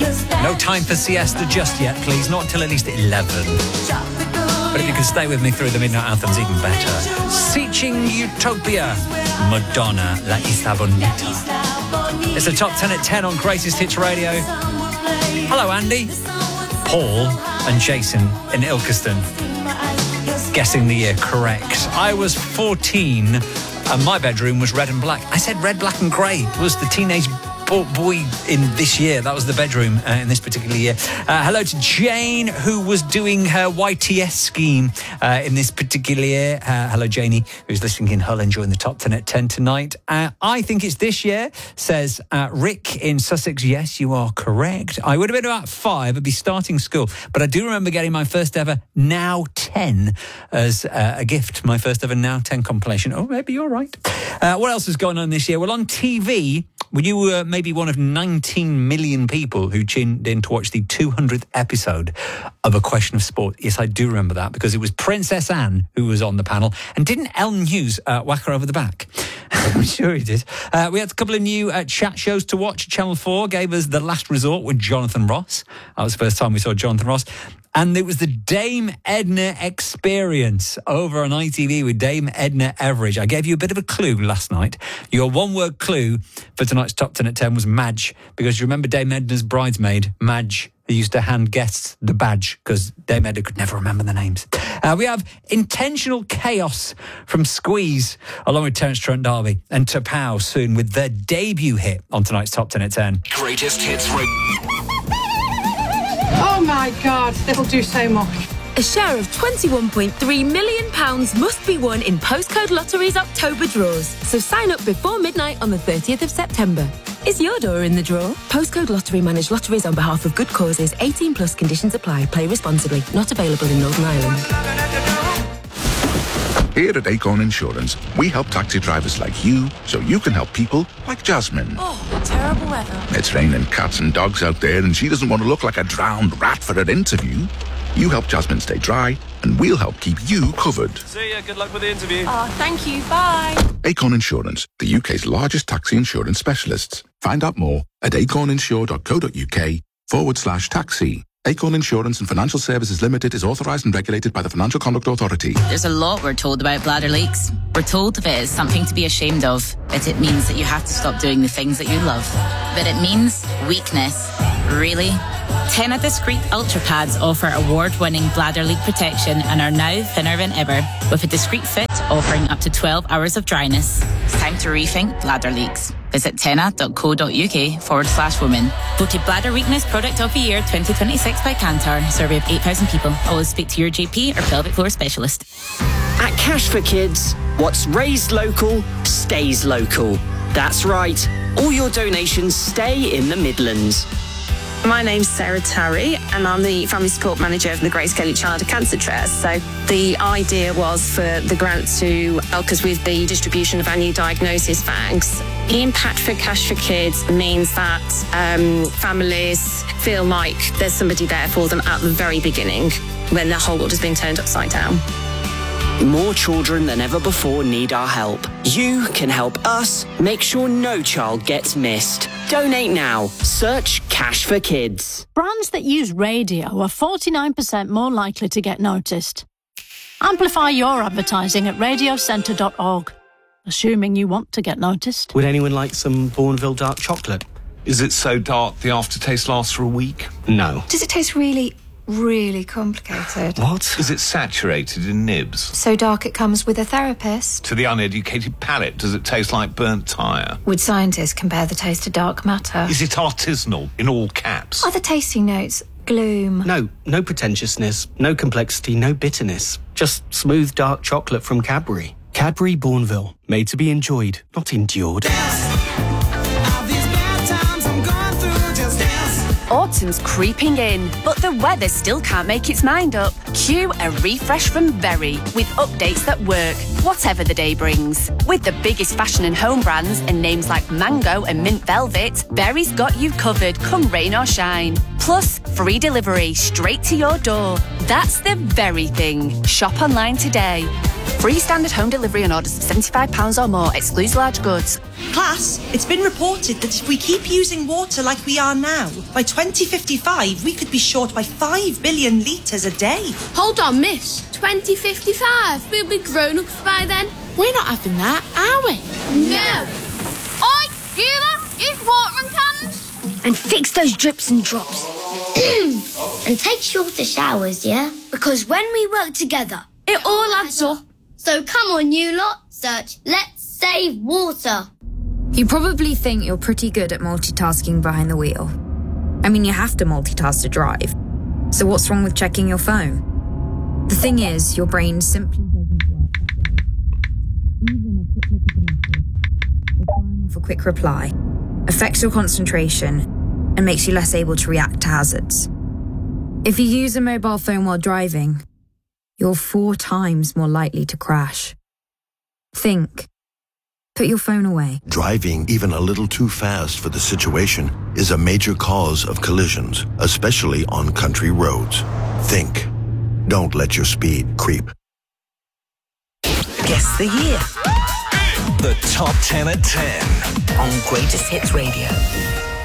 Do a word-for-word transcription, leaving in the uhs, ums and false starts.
No time for siesta just yet, please. Not until at least eleven. But if you can stay with me through the midnight anthems, even better. Searching Utopia, Madonna, La Isla Bonita. It's the top ten at ten on Greatest Hits Radio. Hello, Andy, Paul and Jason in Ilkeston. Guessing the year correct. I was fourteen and my bedroom was red and black. I said red, black and grey. It was the teenage boy in this year. That was the bedroom uh, in this particular year. Uh, hello to Jane, who was doing her Y T S scheme uh, in this particular year. Uh, hello, Janie, who's listening in Hull, enjoying the top ten at ten tonight. Uh, I think it's this year, says uh, Rick in Sussex. Yes, you are correct. I would have been about five. I'd be starting school. But I do remember getting my first ever Now ten as uh, a gift. My first ever Now ten compilation. Oh, maybe you're right. Uh, what else is going on this year? Well, on T V, were you uh, maybe one of nineteen million people who tuned in to watch the two hundredth episode of A Question of Sport? Yes, I do remember that, because it was Princess Anne who was on the panel. And didn't Ellen Hughes uh, whack her over the back? I'm sure he did. Uh, we had a couple of new uh, chat shows to watch. Channel four gave us The Last Resort with Jonathan Ross. That was the first time we saw Jonathan Ross. And it was the Dame Edna Experience over on I T V with Dame Edna Everage. I gave you a bit of a clue last night. Your one-word clue for tonight's Top ten at ten was Madge, because you remember Dame Edna's bridesmaid, Madge, who used to hand guests the badge, because Dame Edna could never remember the names. Uh, we have Intentional Chaos from Squeeze, along with Terence Trent D'Arby, and T'Pau soon with their debut hit on tonight's Top ten at ten. Greatest Hits Radio. Oh my God, it'll do so much. A share of twenty-one point three million pounds must be won in Postcode Lottery's October draws. So sign up before midnight on the thirtieth of September. Is your door in the draw? Postcode Lottery manage lotteries on behalf of good causes. eighteen plus conditions apply. Play responsibly. Not available in Northern Ireland. Here at Acorn Insurance, we help taxi drivers like you so you can help people like Jasmine. Oh, terrible weather. It's raining cats and dogs out there and she doesn't want to look like a drowned rat for her interview. You help Jasmine stay dry and we'll help keep you covered. See ya, good luck with the interview. Oh, thank you, bye. Acorn Insurance, the U K's largest taxi insurance specialists. Find out more at acorninsure.co.uk forward slash taxi. Acorn Insurance and Financial Services Limited is authorised and regulated by the Financial Conduct Authority. There's a lot we're told about bladder leaks. We're told that it is something to be ashamed of, that it means that you have to stop doing the things that you love. But it means weakness. Really? Tena Discreet Ultra Pads offer award-winning bladder leak protection and are now thinner than ever, with a discreet fit offering up to twelve hours of dryness. It's time to rethink bladder leaks. Visit tena.co.uk forward slash women. Voted Bladder Weakness Product of the Year twenty twenty-six by Kantar. Survey of eight thousand people. Always speak to your G P or pelvic floor specialist. At Cash for Kids, what's raised local stays local. That's right. All your donations stay in the Midlands. My name's Sarah Tarry and I'm the Family Support Manager of the Grace Kelly Child Cancer Trust. So the idea was for the grant to help us with the distribution of our new diagnosis bags. The impact for Cash for Kids means that um, families feel like there's somebody there for them at the very beginning when the whole world has been turned upside down. More children than ever before need our help. You can help us make sure no child gets missed. Donate now. Search Cash for Kids. Brands that use radio are forty-nine percent more likely to get noticed. Amplify your advertising at radio centre dot org, assuming you want to get noticed. Would anyone like some Bourneville dark chocolate? Is it so dark the aftertaste lasts for a week? No. Does it taste really, really complicated? What? Is it saturated in nibs? So dark it comes with a therapist? To the uneducated palate, does it taste like burnt tyre? Would scientists compare the taste to dark matter? Is it artisanal, in all caps? Are the tasting notes gloom? No, no pretentiousness, no complexity, no bitterness. Just smooth dark chocolate from Cadbury. Cadbury Bourneville, made to be enjoyed, not endured. Autumn's creeping in, but the weather still can't make its mind up. Cue a refresh from Berry with updates that work, whatever the day brings. With the biggest fashion and home brands and names like Mango and Mint Velvet, Berry's got you covered come rain or shine. Plus, free delivery straight to your door. That's the very thing. Shop online today. Free standard home delivery on orders of seventy-five pounds or more, excludes large goods. Class, it's been reported that if we keep using water like we are now, by twenty fifty-five we could be short by five billion litres a day. Hold on, miss. twenty fifty-five? We'll be grown-ups by then. We're not having that, are we? No. Oi, you lot, use watering cans. And fix those drips and drops. And take shorter showers, yeah? Because when we work together, it all adds up. So come on, you lot, search Let's Save Water. You probably think you're pretty good at multitasking behind the wheel. I mean, you have to multitask to drive. So what's wrong with checking your phone? The thing is, your brain simply doesn't work. Even a quick look at the message, or firing off a quick reply, affects your concentration and makes you less able to react to hazards. If you use a mobile phone while driving, you're four times more likely to crash. Think. Put your phone away. Driving even a little too fast for the situation is a major cause of collisions, especially on country roads. Think. Don't let your speed creep. Guess the year. The top ten at ten on Greatest Hits Radio.